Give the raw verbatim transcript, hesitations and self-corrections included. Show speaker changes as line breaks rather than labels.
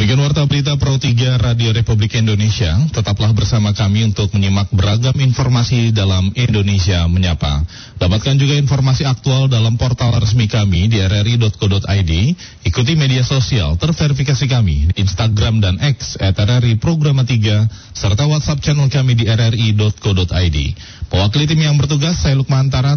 Demikian warta berita Pro tiga Radio Republik Indonesia. Tetaplah bersama kami untuk menyimak beragam informasi dalam Indonesia Menyapa. Dapatkan juga informasi aktual dalam portal resmi kami di r r i dot co dot i d. Ikuti media sosial terverifikasi kami di Instagram dan X at r r i programa tiga, serta WhatsApp channel kami di r r i dot co dot i d. Mewakili tim yang bertugas, saya Lukman Antara.